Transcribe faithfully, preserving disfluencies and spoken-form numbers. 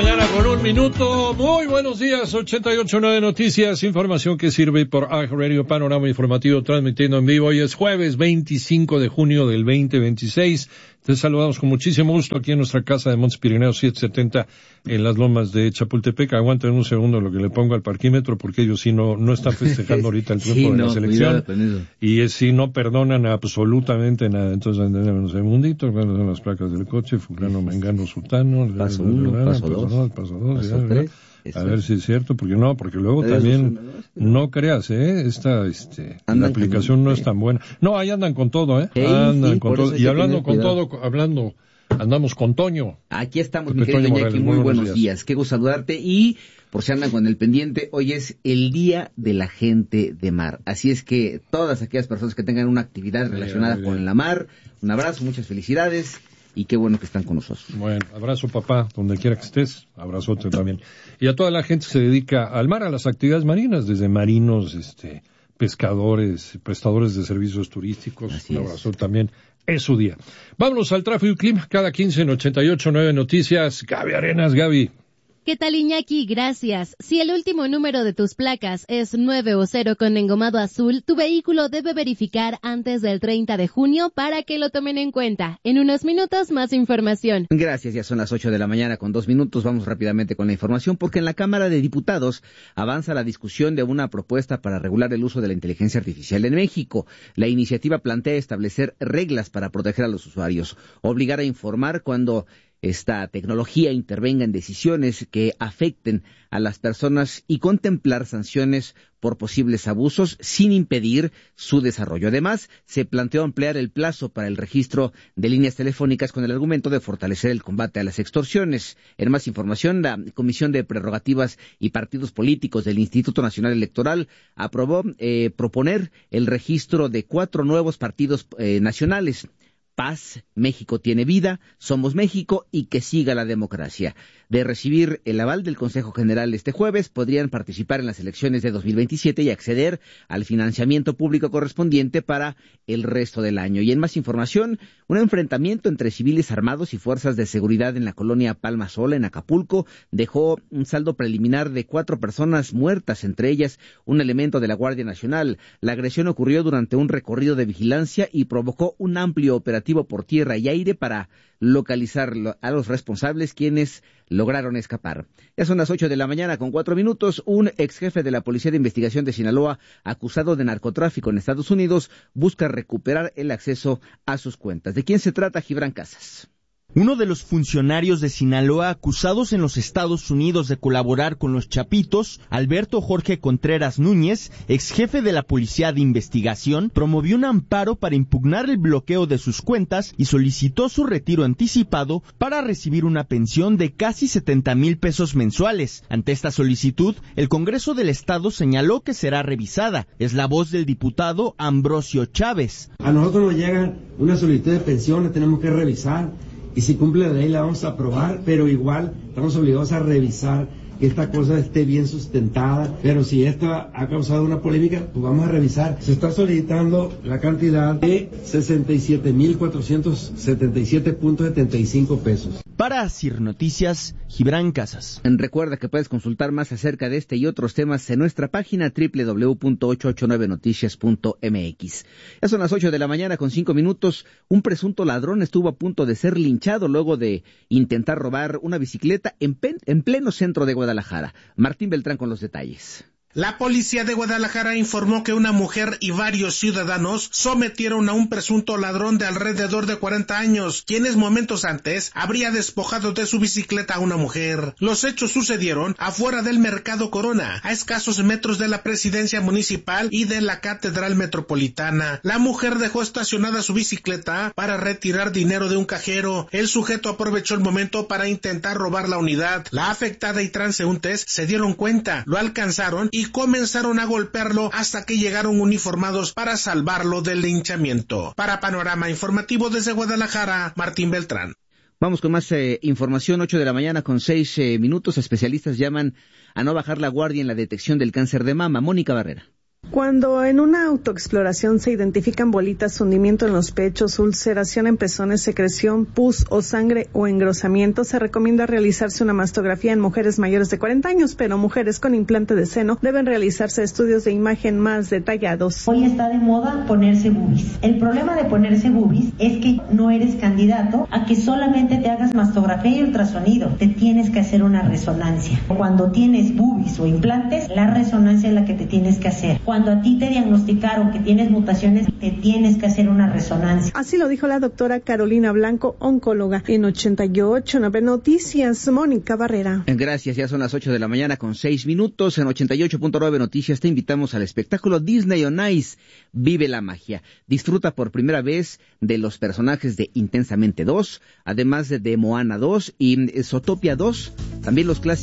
mañana con un minuto. Muy buenos días, ochenta y ocho punto nueve Noticias, información que sirve por iHeartRadio, panorama informativo transmitiendo en vivo. Hoy es jueves veinticinco de junio del veinte veintiséis. Te saludamos con muchísimo gusto aquí en nuestra casa de Montes Pirineos setecientos setenta en las lomas de Chapultepec. Aguanten un segundo lo que le pongo al parquímetro porque ellos sí no, no están festejando ahorita el triunfo sí, de no, la selección. Cuidado, y es, sí no perdonan absolutamente nada. Entonces, un segundito, cuáles son las placas del coche, fulano, mengano, sutano. Paso uno, paso, paso dos, dos, paso dos, paso ya, tres. Ya. A ver si es cierto, porque no, porque luego también, no creas, eh, esta, este, la aplicación no es tan buena. No, ahí andan con todo, eh, hey, andan sí, con todo. Y hablando con cuidado. todo, hablando, andamos con Toño. Aquí estamos, Pepe mi querido Toño Iñaki, Morales, muy buenos, buenos días. días. Qué gusto saludarte y, por si andan con el pendiente, hoy es el Día de la Gente de Mar. Así es que todas aquellas personas que tengan una actividad relacionada bien, bien. con la mar, un abrazo, muchas felicidades. Y qué bueno que están con nosotros. Bueno, abrazo papá, donde quiera que estés, abrazote también. Y a toda la gente que se dedica al mar, a las actividades marinas, desde marinos, este, pescadores, prestadores de servicios turísticos, Así un abrazo es. también, es su día. Vámonos al tráfico y clima, cada quince en ochenta y ocho punto nueve Noticias. Gaby Arenas, Gaby. ¿Qué tal, Iñaki? Gracias. Si el último número de tus placas es nueve o cero con engomado azul, tu vehículo debe verificar antes del treinta de junio para que lo tomen en cuenta. En unos minutos, más información. Gracias, ya son las ocho de la mañana con dos minutos. Vamos rápidamente con la información porque en la Cámara de Diputados avanza la discusión de una propuesta para regular el uso de la inteligencia artificial en México. La iniciativa plantea establecer reglas para proteger a los usuarios, obligar a informar cuando esta tecnología intervenga en decisiones que afecten a las personas y contemplar sanciones por posibles abusos sin impedir su desarrollo. Además, se planteó ampliar el plazo para el registro de líneas telefónicas con el argumento de fortalecer el combate a las extorsiones. En más información, la Comisión de Prerrogativas y Partidos Políticos del Instituto Nacional Electoral aprobó eh, proponer el registro de cuatro nuevos partidos eh, nacionales. Paz, México tiene vida, Somos México y que siga la democracia. De recibir el aval del Consejo General este jueves, podrían participar en las elecciones de dos mil veintisiete y acceder al financiamiento público correspondiente para el resto del año. Y en más información, un enfrentamiento entre civiles armados y fuerzas de seguridad en la colonia Palma Sola, en Acapulco, dejó un saldo preliminar de cuatro personas muertas, entre ellas un elemento de la Guardia Nacional. La agresión ocurrió durante un recorrido de vigilancia y provocó un amplio operativo por tierra y aire para localizar a los responsables, quienes lograron escapar. Ya son las ocho de la mañana con cuatro minutos. Un ex jefe de la Policía de Investigación de Sinaloa, acusado de narcotráfico en Estados Unidos, busca recuperar el acceso a sus cuentas. ¿De quién se trata? Gibran Casas. Uno de los funcionarios de Sinaloa acusados en los Estados Unidos de colaborar con los Chapitos, Alberto Jorge Contreras Núñez, ex jefe de la Policía de Investigación, promovió un amparo para impugnar el bloqueo de sus cuentas y solicitó su retiro anticipado para recibir una pensión de casi setenta mil pesos mensuales. Ante esta solicitud, el Congreso del Estado señaló que será revisada. Es la voz del diputado Ambrosio Chávez. A nosotros nos llegan una solicitud de pensión, la tenemos que revisar. Y si cumple la ley la vamos a aprobar, pero igual estamos obligados a revisar que esta cosa esté bien sustentada. Pero si esto ha causado una polémica, pues vamos a revisar. Se está solicitando la cantidad de sesenta y siete mil cuatrocientos setenta y siete punto setenta y cinco pesos. Para Asir Noticias, Gibran Casas. Recuerda que puedes consultar más acerca de este y otros temas en nuestra página doble u doble u doble u punto ochocientos ochenta y nueve noticias punto m x. Ya son las ocho de la mañana con cinco minutos. Un presunto ladrón estuvo a punto de ser linchado luego de intentar robar una bicicleta en, pen, en pleno centro de Guadalajara. Martín Beltrán con los detalles. La policía de Guadalajara informó que una mujer y varios ciudadanos sometieron a un presunto ladrón de alrededor de cuarenta años, quienes momentos antes habría despojado de su bicicleta a una mujer. Los hechos sucedieron afuera del Mercado Corona, a escasos metros de la presidencia municipal y de la Catedral Metropolitana. La mujer dejó estacionada su bicicleta para retirar dinero de un cajero. El sujeto aprovechó el momento para intentar robar la unidad. La afectada y transeúntes se dieron cuenta, lo alcanzaron y y comenzaron a golpearlo hasta que llegaron uniformados para salvarlo del linchamiento. Para Panorama Informativo desde Guadalajara, Martín Beltrán. Vamos con más eh, información, ocho de la mañana con seis eh, minutos. Especialistas llaman a no bajar la guardia en la detección del cáncer de mama. Mónica Barrera. Cuando en una autoexploración se identifican bolitas, hundimiento en los pechos, ulceración en pezones, secreción, pus o sangre o engrosamiento, se recomienda realizarse una mastografía en mujeres mayores de cuarenta años, pero mujeres con implante de seno deben realizarse estudios de imagen más detallados. Hoy está de moda ponerse boobies. El problema de ponerse boobies es que no eres candidato a que solamente te hagas mastografía y ultrasonido. Te tienes que hacer una resonancia. Cuando tienes boobies o implantes, la resonancia es la que te tienes que hacer. Cuando a ti te diagnosticaron que tienes mutaciones, te tienes que hacer una resonancia. Así lo dijo la doctora Carolina Blanco, oncóloga. En ochenta y ocho punto nueve Noticias, Mónica Barrera. Gracias, ya son las ocho de la mañana con seis minutos. En ochenta y ocho punto nueve Noticias te invitamos al espectáculo Disney on Ice. Vive la magia. Disfruta por primera vez de los personajes de Intensamente dos, además de, de Moana dos y Zootopia dos. También los clásicos